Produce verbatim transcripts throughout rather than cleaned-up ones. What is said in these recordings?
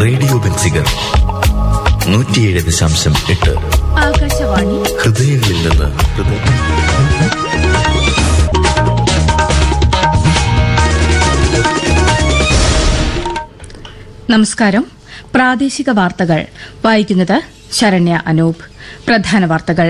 Radio Benziger നൂറ്റിയേഴ് ദശാംശം എട്ട് ആകാശവാണി ഹൃദയങ്ങളിൽ നിന്ന് ഹൃദയം. നമസ്കാരം. പ്രാദേശിക വാർത്തകൾ വായിക്കുന്നത് ശരണ്യ അനൂപ്. പ്രധാന വാർത്തകൾ.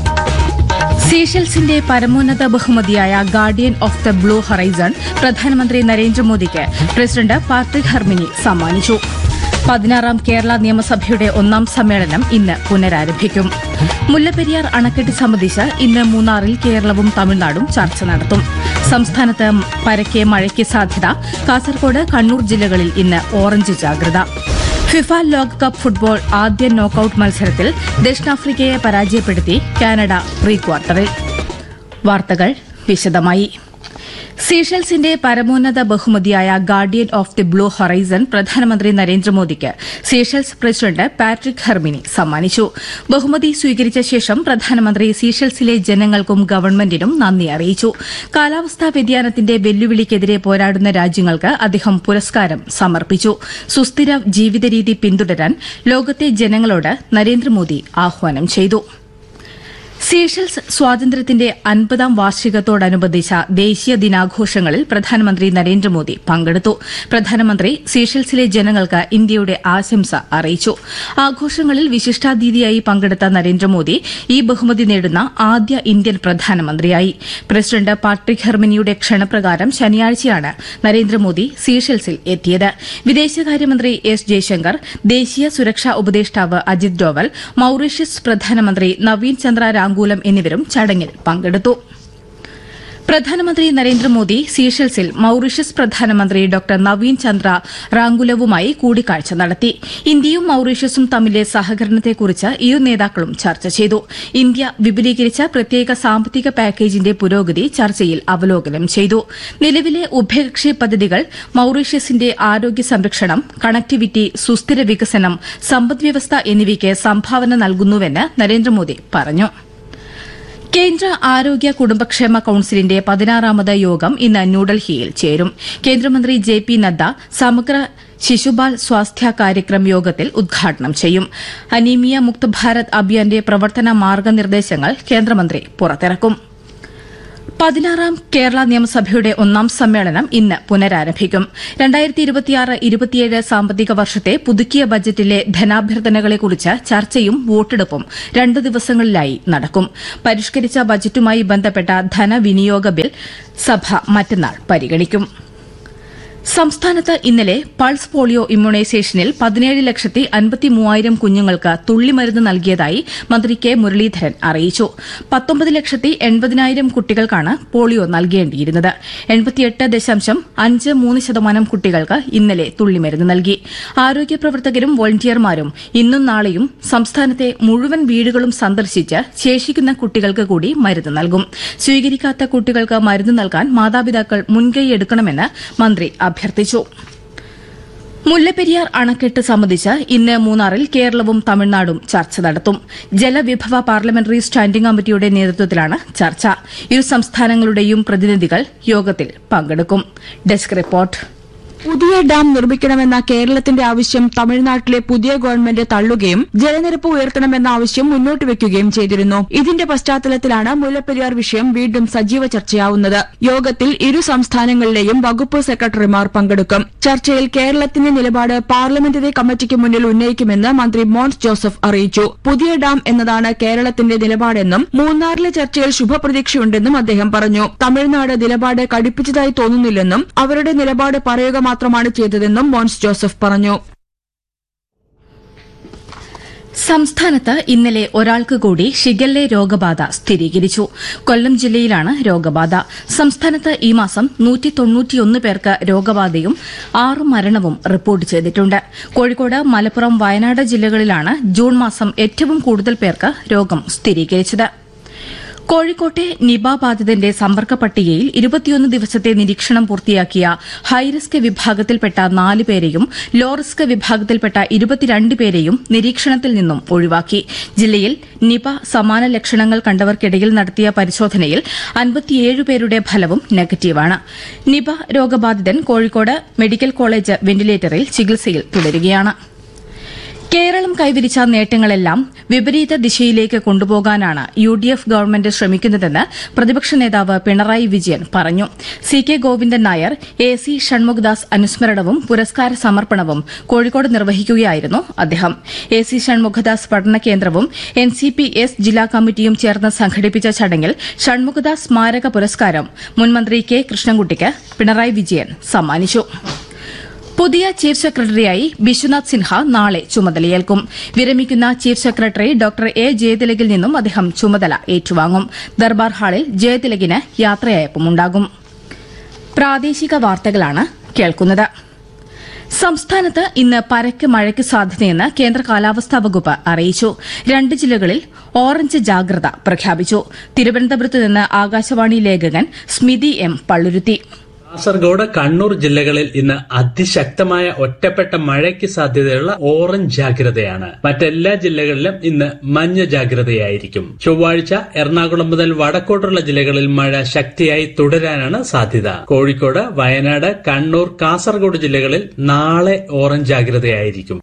സീഷെൽസിന്റെ പരമോന്നത ബഹുമതിയായ guardian of the blue horizon പ്രധാനമന്ത്രി നരേന്ദ്രമോദിക്ക് പ്രസിഡന്റ് പാട്രിക് ഹെർമിനി സമ്മാനിച്ചു. പതിനാറാം കേരള നിയമസഭയുടെ ഒന്നാം സമ്മേളനം ഇന്ന് പുനരാരംഭിക്കും. മുല്ലപ്പെരിയാർ അണക്കെട്ട് സംബന്ധിച്ച് ഇന്ന് മൂന്നാറിൽ കേരളവും തമിഴ്നാടും ചർച്ച നടത്തും. സംസ്ഥാനത്ത് പരക്കെ മഴയ്ക്ക് സാധ്യത. കാസർകോട്, കണ്ണൂർ ജില്ലകളിൽ ഇന്ന് ഓറഞ്ച് ജാഗ്രത. ഫിഫ ലോകകപ്പ് ഫുട്ബോൾ ആദ്യ നോക്കൌട്ട് മത്സരത്തിൽ ദക്ഷിണാഫ്രിക്കയെ പരാജയപ്പെടുത്തി കാനഡ പ്രീ ക്വാർട്ടറിൽ. വാർത്തകൾ വിശദമായി. സീഷെൽസിന്റെ പരമോന്നത ബഹുമതിയായ guardian of the blue horizon പ്രധാനമന്ത്രി നരേന്ദ്രമോദിക്ക് സീഷെൽസ് പ്രസിഡന്റ് പാട്രിക് ഹെർമിനി സമ്മാനിച്ചു. ബഹുമതി സ്വീകരിച്ച ശേഷം പ്രധാനമന്ത്രി സീഷെൽസിലെ ജനങ്ങൾക്കും ഗവൺമെന്റിനും നന്ദി അറിയിച്ചു. കാലാവസ്ഥാ വ്യതിയാനത്തിന്റെ വെല്ലുവിളിക്കെതിരെ പോരാടുന്ന രാജ്യങ്ങൾക്ക് അദ്ദേഹം പുരസ്കാരം സമർപ്പിച്ചു. സുസ്ഥിര ജീവിതരീതി പിന്തുടരാൻ ലോകത്തെ ജനങ്ങളോട് നരേന്ദ്രമോദി ആഹ്വാനം ചെയ്തു. സീഷെൽസ് സ്വാതന്ത്ര്യത്തിന്റെ അൻപതാം വാർഷികത്തോടനുബന്ധിച്ച ദേശീയ ദിനാഘോഷങ്ങളിൽ പ്രധാനമന്ത്രി നരേന്ദ്രമോദി പങ്കെടുത്തു. പ്രധാനമന്ത്രി സീഷെൽസിലെ ജനങ്ങൾക്ക് ഇന്ത്യയുടെ ആശംസ അറിയിച്ചു. ആഘോഷങ്ങളിൽ വിശിഷ്ടാതിഥിയായി പങ്കെടുത്ത നരേന്ദ്രമോദി ഈ ബഹുമതി നേടുന്ന ആദ്യ ഇന്ത്യൻ പ്രധാനമന്ത്രിയായി. പ്രസിഡന്റ് പാട്രിക് ഹെർമിനിയുടെ ക്ഷണപ്രകാരം ശനിയാഴ്ചയാണ് നരേന്ദ്രമോദി സീഷെൽസിൽ എത്തിയത്. വിദേശകാര്യമന്ത്രി എസ് ജയശങ്കർ, ദേശീയ സുരക്ഷാ ഉപദേഷ്ടാവ് അജിത് ഡോവൽ, മൌറീഷ്യസ് പ്രധാനമന്ത്രി നവീൻ ചന്ദ്ര രാങ്കൂലം എന്നിവരും ചടങ്ങിൽ പങ്കെടുത്തു. പ്രധാനമന്ത്രി നരേന്ദ്രമോദി സീഷെൽസിൽ മൌറീഷ്യസ് പ്രധാനമന്ത്രി ഡോക്ടർ നവീൻ ചന്ദ്ര റാങ്കുലവുമായി കൂടിക്കാഴ്ച നടത്തി. ഇന്ത്യയും മൌറീഷ്യസും തമ്മിലെ സഹകരണത്തെക്കുറിച്ച് ഇരു നേതാക്കളും ചർച്ച ചെയ്തു. ഇന്ത്യ വിപുലീകരിച്ച പ്രത്യേക സാമ്പത്തിക പാക്കേജിന്റെ പുരോഗതി ചർച്ചയിൽ അവലോകനം ചെയ്തു. നിലവിലെ ഉഭയകക്ഷി പദ്ധതികൾ മൌറീഷ്യസിന്റെ ആരോഗ്യ സംരക്ഷണം, കണക്ടിവിറ്റി, സുസ്ഥിര വികസനം, സമ്പദ്വ്യവസ്ഥ എന്നിവയ്ക്ക് സംഭാവന നൽകുന്നുവെന്ന് നരേന്ദ്രമോദി പറഞ്ഞു. കേന്ദ്ര ആരോഗ്യ കുടുംബക്ഷേമ കൌൺസിലിന്റെ പതിനാറാമത് യോഗം ഇന്ന് ന്യൂഡൽഹിയിൽ ചേരും. കേന്ദ്രമന്ത്രി ജെ പി നദ്ദ സമഗ്ര ശിശുബാൽ സ്വാസ്ഥ്യ കാര്യക്രം യോഗത്തിൽ ഉദ്ഘാടനം ചെയ്യും. അനീമിയ മുക്ത് ഭാരത് അഭിയാന്റെ പ്രവർത്തന മാർഗനിർദ്ദേശങ്ങൾ കേന്ദ്രമന്ത്രി പുറത്തിറക്കും. പതിനാറാം കേരള നിയമസഭയുടെ ഒന്നാം സമ്മേളനം ഇന്ന് പുനരാരംഭിക്കും. രണ്ടായിരത്തി ഇരുപത്തിയാറ് ഇരുപത്തിയേഴ് സാമ്പത്തിക വർഷത്തെ പുതുക്കിയ ബജറ്റിലെ ധനാഭ്യർത്ഥനകളെക്കുറിച്ച് ചർച്ചയും വോട്ടെടുപ്പും രണ്ട് ദിവസങ്ങളിലായി നടക്കും. പരിഷ്കരിച്ച ബജറ്റുമായി ബന്ധപ്പെട്ട ധനവിനിയോഗ ബിൽ സഭ മറ്റന്നാൾ പരിഗണിക്കും. സംസ്ഥാനത്ത് ഇന്നലെ പൾസ് പോളിയോ ഇമ്മ്യൂണൈസേഷനിൽ പതിനേഴ് ലക്ഷത്തി അൻപത്തി മൂവായിരം കുഞ്ഞുങ്ങൾക്ക് തുള്ളിമരുന്ന് നൽകിയതായി മന്ത്രി കെ മുരളീധരൻ അറിയിച്ചു. പത്തൊമ്പത് ലക്ഷത്തി എൺപതിനായിരം കുട്ടികൾക്കാണ് പോളിയോ നൽകേണ്ടിയിരുന്നത്. എൺപത്തിയെട്ട് ദശാംശം അഞ്ച് മൂന്ന് ശതമാനം കുട്ടികൾക്ക് ഇന്നലെ തുള്ളിമരുന്ന് നൽകി. ആരോഗ്യ പ്രവർത്തകരും വോളണ്ടിയർമാരും ഇന്നും നാളെയും സംസ്ഥാനത്തെ മുഴുവൻ വീടുകളും സന്ദർശിച്ച് ശേഷിക്കുന്ന കുട്ടികൾക്ക് കൂടി മരുന്ന് നൽകും. സ്വീകരിക്കാത്ത കുട്ടികൾക്ക് മരുന്ന് നൽകാൻ മാതാപിതാക്കൾ മുൻകൈയെടുക്കണമെന്ന് മന്ത്രി അഭ്യർത്ഥിച്ചു. മുല്ലപ്പെരിയാർ അണക്കെട്ട് സംബന്ധിച്ച് ഇന്ന് മൂന്നാറിൽ കേരളവും തമിഴ്നാടും ചർച്ച നടത്തും. ജലവിഭവ പാർലമെന്ററി സ്റ്റാൻഡിംഗ് കമ്മിറ്റിയുടെ നേതൃത്വത്തിലാണ് ചർച്ച. ഇരു സംസ്ഥാനങ്ങളുടെയും പ്രതിനിധികൾ യോഗത്തിൽ പങ്കെടുക്കും. Desk report. പുതിയ ഡാം നിർമ്മിക്കണമെന്ന കേരളത്തിന്റെ ആവശ്യം തമിഴ്നാട്ടിലെ പുതിയ ഗവൺമെന്റ് തള്ളുകയും ജലനിരപ്പ് ഉയർത്തണമെന്ന ആവശ്യം മുന്നോട്ട് വയ്ക്കുകയും ചെയ്തിരുന്നു. ഇതിന്റെ പശ്ചാത്തലത്തിലാണ് മുല്ലപ്പെരിയാർ വിഷയം വീണ്ടും സജീവ ചർച്ചയാവുന്നത്. യോഗത്തിൽ ഇരു സംസ്ഥാനങ്ങളിലെയും വകുപ്പ് സെക്രട്ടറിമാർ പങ്കെടുക്കും. ചർച്ചയിൽ കേരളത്തിന്റെ നിലപാട് പാർലമെന്ററി കമ്മിറ്റിക്ക് മുന്നിൽ ഉന്നയിക്കുമെന്ന് മന്ത്രി മോൻസ് ജോസഫ് അറിയിച്ചു. പുതിയ ഡാം എന്നതാണ് കേരളത്തിന്റെ നിലപാടെന്നും മൂന്നാറിലെ ചർച്ചയിൽ ശുഭപ്രതീക്ഷയുണ്ടെന്നും അദ്ദേഹം പറഞ്ഞു. തമിഴ്നാട് നിലപാട് കടുപ്പിച്ചതായി തോന്നുന്നില്ലെന്നും അവരുടെ നിലപാട് പറയുക മാത്രമാണ് ചെയ്തതെന്നും മോൻസ് ജോസഫ് പറഞ്ഞു. സംസ്ഥാനത്ത് ഇന്നലെ ഒരാൾക്ക് കൂടി ഷിഗെല്ല രോഗബാധ സ്ഥിരീകരിച്ചു. കൊല്ലം ജില്ലയിലാണ് രോഗബാധ. സംസ്ഥാനത്ത് ഈ മാസം നൂറ്റി തൊണ്ണൂറ്റിയൊന്ന് പേർക്ക് രോഗബാധയും ആറ് മരണവും റിപ്പോർട്ട് ചെയ്തിട്ടുണ്ട്. കോഴിക്കോട്, മലപ്പുറം, വയനാട് ജില്ലകളിലാണ് ജൂൺ മാസം ഏറ്റവും കൂടുതൽ പേർക്ക് രോഗം സ്ഥിരീകരിച്ചത്. കോഴിക്കോട്ടെ നിപ ബാധിതന്റെ സമ്പർക്ക പട്ടികയിൽ ഇരുപത്തിയൊന്ന് ദിവസത്തെ നിരീക്ഷണം പൂർത്തിയാക്കിയ ഹൈറിസ്ക് വിഭാഗത്തിൽപ്പെട്ട നാല് പേരെയും ലോ റിസ്ക് വിഭാഗത്തിൽപ്പെട്ട ഇരുപത്തിരണ്ട് പേരെയും നിരീക്ഷണത്തിൽ നിന്നും ഒഴിവാക്കി. ജില്ലയിൽ നിപ സമാന ലക്ഷണങ്ങൾ കണ്ടവർക്കിടയിൽ നടത്തിയ പരിശോധനയിൽ അൻപത്തിയേഴ് പേരുടെ ഫലവും നെഗറ്റീവാണ്. നിപ രോഗബാധിതൻ കോഴിക്കോട് മെഡിക്കൽ കോളേജ് വെന്റിലേറ്ററിൽ ചികിത്സയിൽ തുടരുകയാണ്. കേരളം കൈവരിച്ച നേട്ടങ്ങളെല്ലാം വിപരീത ദിശയിലേക്ക് കൊണ്ടുപോകാനാണ് യു ഡി എഫ് ഗവൺമെന്റ് ശ്രമിക്കുന്നതെന്ന് പ്രതിപക്ഷ നേതാവ് പിണറായി വിജയൻ പറഞ്ഞു. C K Govindan Nair A C Shanmughadas അനുസ്മരണവും പുരസ്കാര സമർപ്പണവും കോഴിക്കോട് നിർവഹിക്കുകയായിരുന്നു അദ്ദേഹം. എ സി ഷൺമുഖദാസ് പഠന കേന്ദ്രവും എൻ സി പി എസ് ജില്ലാ കമ്മിറ്റിയും ചേർന്ന് സംഘടിപ്പിച്ച ചടങ്ങിൽ ഷൺമുഖദാസ് സ്മാരക പുരസ്കാരം മുൻമന്ത്രി കെ കൃഷ്ണൻകുട്ടിക്ക് പിണറായി വിജയൻ സമ്മാനിച്ചു. പുതിയ ചീഫ് സെക്രട്ടറിയായി ബിശ്വനാഥ് സിൻഹ നാളെ ചുമതലയേൽക്കും. വിരമിക്കുന്ന ചീഫ് സെക്രട്ടറി ഡോക്ടർ എ ജയതിലകിൽ നിന്നും അദ്ദേഹം ചുമതല ഏറ്റുവാങ്ങും. ദർബാർ ഹാളിൽ ജയതിലകിന് യാത്രയയപ്പുമുണ്ടാകും. പ്രാദേശിക വാർത്തകളാണ് കേൾക്കുന്നത്. സംസ്ഥാനത്ത് ഇന്ന് പരക്കെ മഴയ്ക്ക് സാധ്യതയെന്ന് കേന്ദ്ര കാലാവസ്ഥാ വകുപ്പ് അറിയിച്ചു. രണ്ട് ജില്ലകളിൽ ഓറഞ്ച് ജാഗ്രത പ്രഖ്യാപിച്ചു. തിരുവനന്തപുരത്ത് നിന്ന് ആകാശവാണി ലേഖകൻ സ്മിതി എം പള്ളുരുത്തി. കാസർഗോഡ്, കണ്ണൂർ ജില്ലകളിൽ ഇന്ന് അതിശക്തമായ ഒറ്റപ്പെട്ട മഴയ്ക്ക് സാധ്യതയുള്ള ഓറഞ്ച് ജാഗ്രതയാണ്. മറ്റെല്ലാ ജില്ലകളിലും ഇന്ന് മഞ്ഞ ജാഗ്രതയായിരിക്കും. ചൊവ്വാഴ്ച എറണാകുളം മുതൽ വടക്കോട്ടുള്ള ജില്ലകളിൽ മഴ ശക്തിയായി തുടരാനാണ് സാധ്യത. കോഴിക്കോട്, വയനാട്, കണ്ണൂർ, കാസർഗോഡ് ജില്ലകളിൽ നാളെ ഓറഞ്ച് ജാഗ്രതയായിരിക്കും.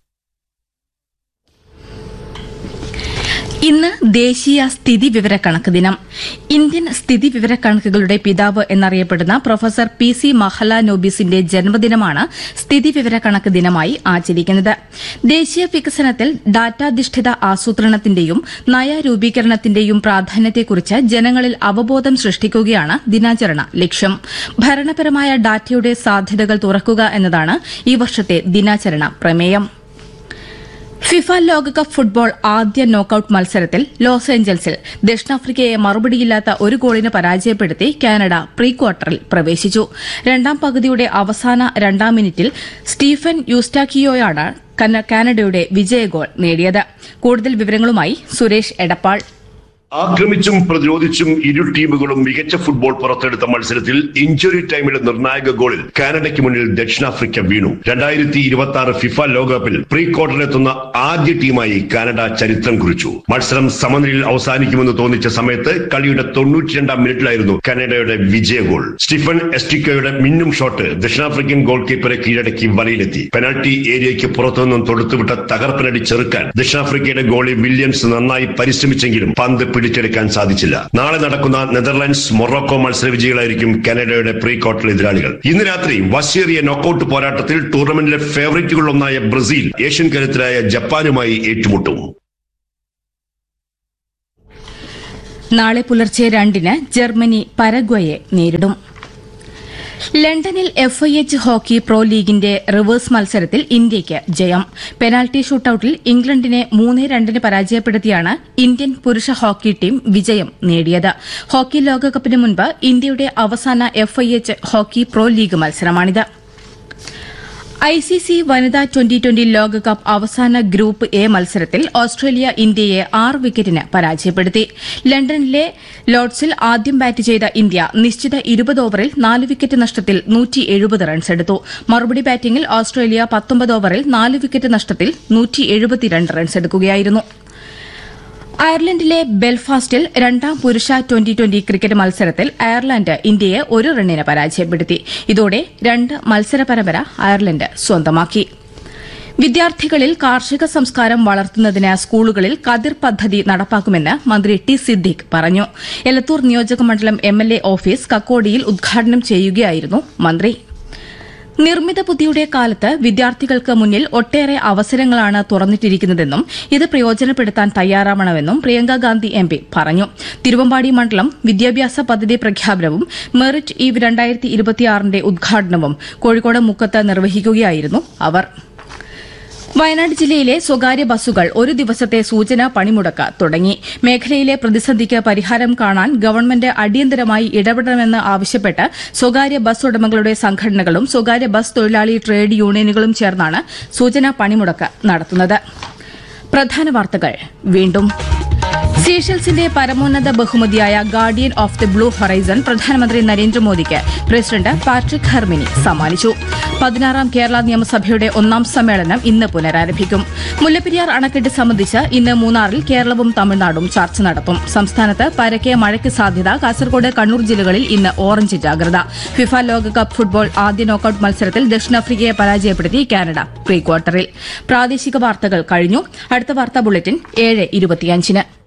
ഇന്ന് ദേശീയ സ്ഥിതി വിവരക്കണക്ക് ദിനം. ഇന്ത്യൻ സ്ഥിതി വിവരക്കണക്കുകളുടെ പിതാവ് എന്നറിയപ്പെടുന്ന പ്രൊഫസർ പി സി മഹലാനോബിസിന്റെ ജന്മദിനമാണ് സ്ഥിതി വിവരക്കണക്ക് ദിനമായി ആചരിക്കുന്നത്. ദേശീയ വികസനത്തിൽ ഡാറ്റാധിഷ്ഠിത ആസൂത്രണത്തിന്റെയും നയരൂപീകരണത്തിന്റെയും പ്രാധാന്യത്തെക്കുറിച്ച് ജനങ്ങളിൽ അവബോധം സൃഷ്ടിക്കുകയാണ് ദിനാചരണ ലക്ഷ്യം. ഭരണപരമായ ഡാറ്റയുടെ സാധ്യതകൾ തുറക്കുക എന്നതാണ് ഈ വർഷത്തെ ദിനാചരണ പ്രമേയം. ഫിഫ ലോകകപ്പ് ഫുട്ബോൾ ആദ്യ നോക്കൌട്ട് മത്സരത്തിൽ ലോസ് ഏഞ്ചൽസിൽ ദക്ഷിണാഫ്രിക്കയെ മറുപടിയില്ലാത്ത ഒരു ഗോളിന് പരാജയപ്പെടുത്തി കാനഡ പ്രീ ക്വാർട്ടറിൽ പ്രവേശിച്ചു. രണ്ടാം പകുതിയുടെ അവസാന രണ്ടാം മിനിറ്റിൽ സ്റ്റീഫൻ യൂസ്റ്റാക്കിയോയാണ് കാനഡയുടെ വിജയഗോൾ നേടിയത്. കൂടുതൽ വിവരങ്ങളുമായി സുരേഷ് എടപ്പാൾ. ആക്രമിച്ചും പ്രതിരോധിച്ചും ഇരു ടീമുകളും മികച്ച ഫുട്ബോൾ പുറത്തെടുത്ത മത്സരത്തിൽ ഇഞ്ചുറി ടൈമിലെ നിർണായക ഗോളിൽ കാനഡയ്ക്ക് മുന്നിൽ ദക്ഷിണാഫ്രിക്ക വീണു. രണ്ടായിരത്തി ഇരുപത്തി ആറ് ഫിഫ ലോകകപ്പിൽ പ്രീ ക്വാർട്ടറിലെത്തുന്ന ആദ്യ ടീമായി കാനഡ ചരിത്രം കുറിച്ചു. മത്സരം സമനിലയിൽ അവസാനിക്കുമെന്ന് തോന്നിച്ച സമയത്ത് കളിയുടെ തൊണ്ണൂറ്റിരണ്ടാം മിനിറ്റിലായിരുന്നു കാനഡയുടെ വിജയ ഗോൾ. സ്റ്റീഫൻ എസ്റ്റിക്കോയുടെ മിന്നും ഷോട്ട് ദക്ഷിണാഫ്രിക്കൻ ഗോൾ കീപ്പറെ കീഴടക്കി വലയിലെത്തി. പെനാൽറ്റി ഏരിയയ്ക്ക് പുറത്തുനിന്നും തൊടുത്തുവിട്ട തകർപ്പനടി ചെറുക്കാൻ ദക്ഷിണാഫ്രിക്കയുടെ ഗോളി വില്യംസ് നന്നായി പരിശ്രമിച്ചെങ്കിലും പന്ത് പിടിച്ചെടുക്കാൻ സാധിച്ചില്ല. നാളെ നടക്കുന്ന നെതർലാൻഡ്സ് മൊറോക്കോ മത്സര വിജയികളായിരിക്കും കാനഡയുടെ പ്രീ ക്വാർട്ടർ എതിരാളികൾ. ഇന്ന് രാത്രി വശേറിയ നോക്കൌട്ട് പോരാട്ടത്തിൽ ടൂർണമെന്റിലെ ഫേവറേറ്റുകളിലൊന്നായ ബ്രസീൽ ഏഷ്യൻ കരുത്തരായ ജപ്പാനുമായി ഏറ്റുമുട്ടും. നാളെ പുലർച്ചെ രണ്ടിന് ജർമ്മനി പരഗ്വയെ നേരിടും. ലണ്ടനിൽ F I H hockey pro ലീഗിന്റെ റിവേഴ്സ് മത്സരത്തിൽ ഇന്ത്യയ്ക്ക് ജയം. പെനാൽറ്റി ഷൂട്ടൌട്ടിൽ ഇംഗ്ലണ്ടിനെ മൂന്ന് രണ്ടിന് പരാജയപ്പെടുത്തിയാണ് ഇന്ത്യൻ പുരുഷ ഹോക്കി ടീം വിജയം നേടിയത്. ഹോക്കി ലോകകപ്പിന് മുൻപ് ഇന്ത്യയുടെ അവസാന F I H hockey pro league മത്സരമാണിത്. ഐ സി സി വനിതാ ട്വന്റി ട്വന്റി ലോകകപ്പ് അവസാന ഗ്രൂപ്പ് എ മത്സരത്തിൽ ഓസ്ട്രേലിയ ഇന്ത്യയെ ആറ് വിക്കറ്റിന് പരാജയപ്പെടുത്തി. ലണ്ടനിലെ ലോർഡ്സിൽ ആദ്യം ബാറ്റ് ചെയ്ത ഇന്ത്യ നിശ്ചിത ഇരുപത് ഓവറിൽ നാല് വിക്കറ്റ് നഷ്ടത്തിൽ നൂറ്റി എഴുപത് റൺസെടുത്തു. മറുപടി ബാറ്റിംഗിൽ ഓസ്ട്രേലിയ പത്തൊമ്പത് ഓവറിൽ നാല് വിക്കറ്റ് നഷ്ടത്തിൽ നൂറ്റി എഴുപത്തിരണ്ട് റൺസെടുക്കുകയായിരുന്നു. അയർലൻഡിലെ ബെൽഫാസ്റ്റിൽ രണ്ടാം പുരുഷ ട്വന്റി ട്വന്റി ക്രിക്കറ്റ് മത്സരത്തിൽ അയർലൻഡ് ഇന്ത്യയെ ഒരു റണ്ണിന് പരാജയപ്പെടുത്തി. ഇതോടെ രണ്ട് മത്സര പരമ്പര അയർലൻഡ് സ്വന്തമാക്കി. വിദ്യാർത്ഥികളിൽ കാർഷിക സംസ്കാരം വളർത്തുന്നതിന് സ്കൂളുകളിൽ കതിർ പദ്ധതി നടപ്പാക്കുമെന്ന് മന്ത്രി ടി സിദ്ദിഖ് പറഞ്ഞു. എലത്തൂർ നിയോജകമണ്ഡലം എം എൽ എ ഓഫീസ് കക്കോടിയിൽ ഉദ്ഘാടനം ചെയ്യുകയായിരുന്നു മന്ത്രി. നിർമ്മിത ബുദ്ധിയുടെ കാലത്ത് വിദ്യാർത്ഥികൾക്ക് മുന്നിൽ ഒട്ടേറെ അവസരങ്ങളാണ് തുറന്നിട്ടിരിക്കുന്നതെന്നും ഇത് പ്രയോജനപ്പെടുത്താൻ തയ്യാറാവണമെന്നും പ്രിയങ്കാഗാന്ധി എം പി പറഞ്ഞു. തിരുവമ്പാടി മണ്ഡലം വിദ്യാഭ്യാസ പദ്ധതി പ്രഖ്യാപനവും മെറിറ്റ് ഈവ് രണ്ടായിരത്തി ഇരുപത്തിയാറിന്റെ ഉദ്ഘാടനവും കോഴിക്കോട് മുക്കത്ത് നിർവഹിക്കുകയായിരുന്നു അവർ. വയനാട് ജില്ലയിലെ സ്വകാര്യ ബസ്സുകൾ ഒരു ദിവസത്തെ സൂചനാ പണിമുടക്ക് തുടങ്ങി. മേഖലയിലെ പ്രതിസന്ധിക്ക് പരിഹാരം കാണാൻ ഗവൺമെന്റ് അടിയന്തരമായി ഇടപെടണമെന്ന് ആവശ്യപ്പെട്ട് സ്വകാര്യ ബസ് ഉടമകളുടെ സംഘടനകളും സ്വകാര്യ ബസ് തൊഴിലാളി ട്രേഡ് യൂണിയനുകളും ചേർന്നാണ് സൂചനാ പണിമുടക്ക് നടത്തുന്നത്. പ്രധാന വാർത്തകൾ വീണ്ടും. സീഷെൽസിന്റെ പരമോന്നത ബഹുമതിയായ guardian of the blue horizon പ്രധാനമന്ത്രി നരേന്ദ്രമോദിക്ക് പ്രസിഡന്റ് പാട്രിക് ഹെർമിനി സമ്മാനിച്ചു. പതിനാറാം കേരള നിയമസഭയുടെ ഒന്നാം സമ്മേളനം ഇന്ന് പുനരാരംഭിക്കും. മുല്ലപ്പെരിയാർ അണക്കെട്ട് സംബന്ധിച്ച് ഇന്ന് മൂന്നാറിൽ കേരളവും തമിഴ്നാടും ചർച്ച നടത്തും. സംസ്ഥാനത്ത് പരക്കെ മഴയ്ക്ക് സാധ്യത. കാസർകോട്, കണ്ണൂർ ജില്ലകളിൽ ഇന്ന് ഓറഞ്ച് ജാഗ്രത. ഫിഫ ലോകകപ്പ് ഫുട്ബോൾ ആദ്യ നോക്കൌട്ട് മത്സരത്തിൽ ദക്ഷിണാഫ്രിക്കയെ പരാജയപ്പെടുത്തി കാനഡ പ്രീ ക്വാർട്ടറിൽ. പ്രാദേശിക വാർത്തകൾ കഴിഞ്ഞു. അടുത്ത വാർത്താ ബുള്ളറ്റിൻ ഏഴ് ഇരുപത്തിയഞ്ചിന്.